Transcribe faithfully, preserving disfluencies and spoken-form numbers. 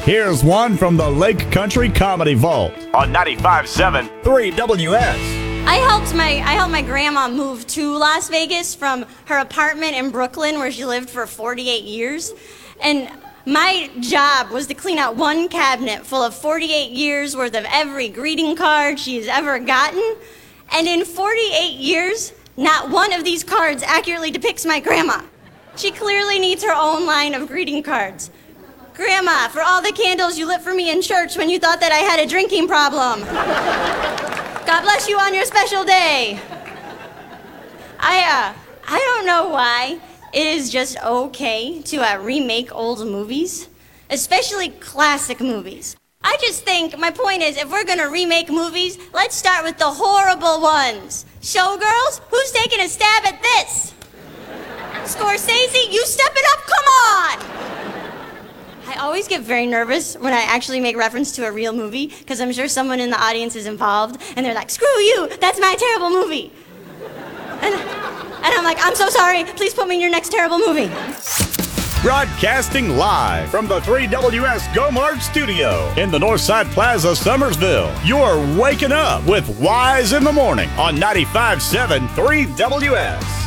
Here's one from the Lake Country Comedy Vault on ninety-five point seven three W S. I helped my I helped my grandma move to Las Vegas from her apartment in Brooklyn where she lived for forty-eight years. And my job was to clean out one cabinet full of forty-eight years worth of every greeting card she's ever gotten. And in forty-eight years, not one of these cards accurately depicts my grandma. She clearly needs her own line of greeting cards. Grandma, for all the candles you lit for me in church when you thought that I had a drinking problem. God bless you on your special day. I, uh, I don't know why it is just okay to uh, remake old movies, especially classic movies. I just think, my point is, if we're gonna remake movies, let's start with the horrible ones. Showgirls, who's taking a stab at this? Scorsese, you step it up, come on! I always get very nervous when I actually make reference to a real movie, because I'm sure someone in the audience is involved, and they're like, screw you, that's my terrible movie. And, and I'm like, I'm so sorry, please put me in your next terrible movie. Broadcasting live from the three W S GoMart studio in the Northside Plaza, Summersville. You're waking up with Wise in the Morning on ninety-five point seven three W S.